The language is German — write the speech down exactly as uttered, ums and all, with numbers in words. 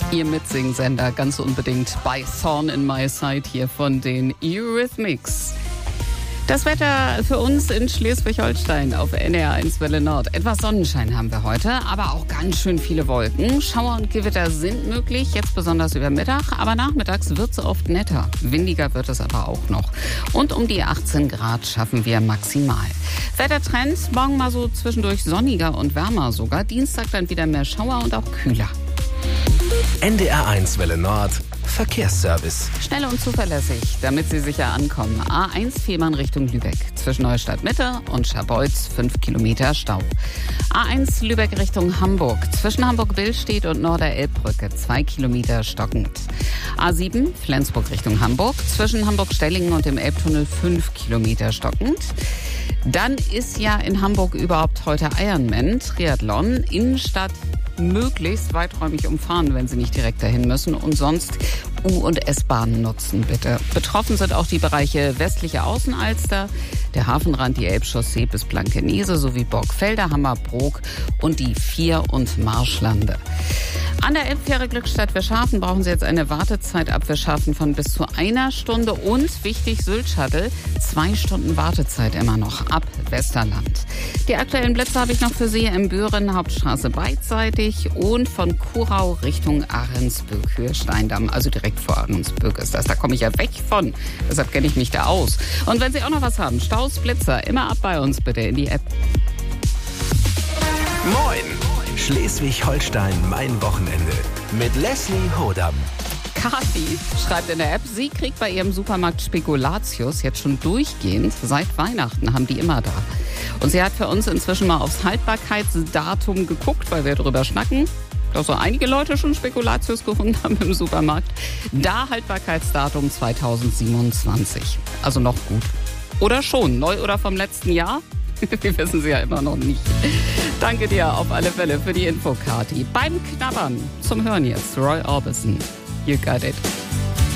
Ihr Mitsingsender ganz unbedingt bei Thorn in My Side hier von den Eurythmics. Das Wetter für uns in Schleswig-Holstein auf N D R eins Welle Nord. Etwas Sonnenschein haben wir heute, aber auch ganz schön viele Wolken. Schauer und Gewitter sind möglich, jetzt besonders über Mittag, aber nachmittags wird es oft netter. Windiger wird es aber auch noch. Und um die achtzehn Grad schaffen wir maximal. Wettertrend, morgen mal so zwischendurch sonniger und wärmer sogar. Dienstag dann wieder mehr Schauer und auch kühler. N D R eins Welle Nord Verkehrsservice. Schnell und zuverlässig, damit Sie sicher ankommen. A eins Fehmarn Richtung Lübeck. Zwischen Neustadt Mitte und Scharbeutz fünf Kilometer Stau. A eins Lübeck Richtung Hamburg. Zwischen Hamburg-Billstedt und Norder-Elbbrücke zwei Kilometer stockend. A sieben Flensburg Richtung Hamburg. Zwischen Hamburg-Stellingen und dem Elbtunnel fünf Kilometer stockend. Dann ist ja in Hamburg überhaupt heute Ironman, Triathlon, Innenstadt möglichst weiträumig umfahren, wenn Sie nicht direkt dahin müssen. Und sonst U- und S-Bahnen nutzen, bitte. Betroffen sind auch die Bereiche westliche Außenalster, der Hafenrand, die Elbchaussee bis Blankenese sowie Borgfelder, Hammerbrook und die Vier- und Marschlande. An der Elbfähre Glückstadt Wirschhafen brauchen Sie jetzt eine Wartezeit ab Wirschhafen von bis zu einer Stunde und, wichtig, Sylt-Shuttle, zwei Stunden Wartezeit immer noch ab Westerland. Die aktuellen Blitze habe ich noch für Sie in Büren, Hauptstraße beidseitig und von Kurau Richtung Ahrensböck, Höhe Steindamm, also direkt vor Ahrensböck ist das. Da komme ich ja weg von, deshalb kenne ich mich da aus. Und wenn Sie auch noch was haben, Staus, Blitzer, immer ab bei uns bitte in die App. Moin! Schleswig-Holstein, mein Wochenende. Mit Leslie Hodam. Kathi schreibt in der App, sie kriegt bei ihrem Supermarkt Spekulatius jetzt schon durchgehend. Seit Weihnachten haben die immer da. Und sie hat für uns inzwischen mal aufs Haltbarkeitsdatum geguckt, weil wir drüber schnacken. Dass so einige Leute schon Spekulatius gefunden haben im Supermarkt. Da Haltbarkeitsdatum zweitausendsiebenundzwanzig. Also noch gut. Oder schon, neu oder vom letzten Jahr? Wir wissen sie ja immer noch nicht. Danke dir auf alle Fälle für die Info, Kathi. Beim Knabbern zum Hören jetzt Roy Orbison. You got it.